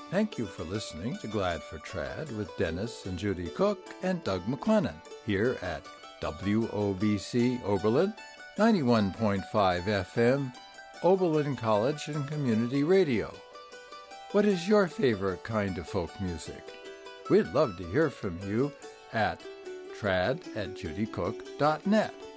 Thank you for listening to Glad for Trad with Dennis and Judy Cook and Doug McLennan here at WOBC Oberlin, 91.5 FM, Oberlin College and Community Radio. What is your favorite kind of folk music? We'd love to hear from you at trad@judycook.net.